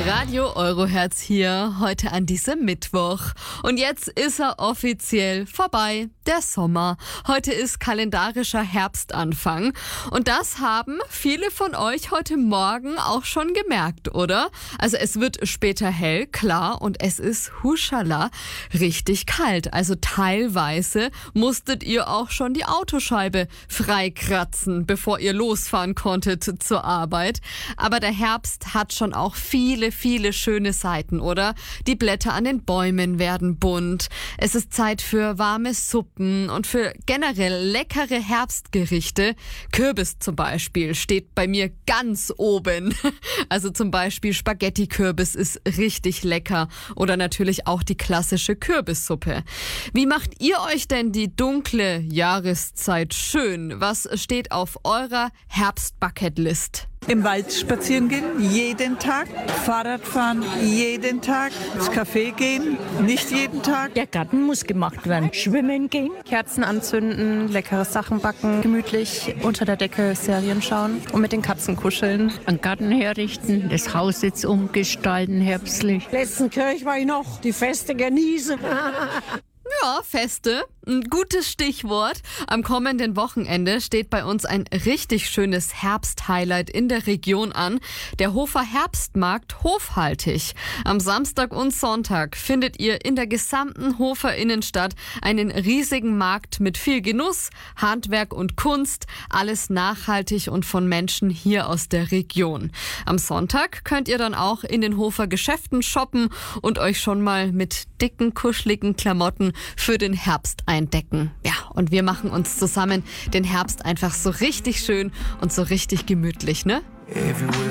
Radio Eurohertz hier, heute an diesem Mittwoch. Und jetzt ist er offiziell vorbei, der Sommer. Heute ist kalendarischer Herbstanfang. Und das haben viele von euch heute Morgen auch schon gemerkt, oder? Also es wird später hell, klar, und es ist huschala richtig kalt. Also teilweise musstet ihr auch schon die Autoscheibe freikratzen, bevor ihr losfahren konntet zur Arbeit. Aber der Herbst hat schon auch viele schöne Seiten, oder? Die Blätter an den Bäumen werden bunt. Es ist Zeit für warme Suppen und für generell leckere Herbstgerichte. Kürbis zum Beispiel steht bei mir ganz oben. Also zum Beispiel Spaghetti-Kürbis ist richtig lecker. Oder natürlich auch die klassische Kürbissuppe. Wie macht ihr euch denn die dunkle Jahreszeit schön? Was steht auf eurer Herbst-Bucketlist? Im Wald spazieren gehen, jeden Tag. Fahrrad fahren, jeden Tag. Ins Café gehen, nicht jeden Tag. Der Garten muss gemacht werden. Schwimmen gehen. Kerzen anzünden, leckere Sachen backen, gemütlich unter der Decke Serien schauen und mit den Katzen kuscheln. Einen Garten herrichten, das Haus jetzt umgestalten, herbstlich. Letzten Kirch war ich noch, die Feste genießen. Ja, Feste. Ein gutes Stichwort. Am kommenden Wochenende steht bei uns ein richtig schönes Herbst-Highlight in der Region an. Der Hofer Herbstmarkt Hofhaltig. Am Samstag und Sonntag findet ihr in der gesamten Hofer Innenstadt einen riesigen Markt mit viel Genuss, Handwerk und Kunst. Alles nachhaltig und von Menschen hier aus der Region. Am Sonntag könnt ihr dann auch in den Hofer Geschäften shoppen und euch schon mal mit dicken, kuscheligen Klamotten für den Herbst eindecken. Ja, und wir machen uns zusammen den Herbst einfach so richtig schön und so richtig gemütlich, ne?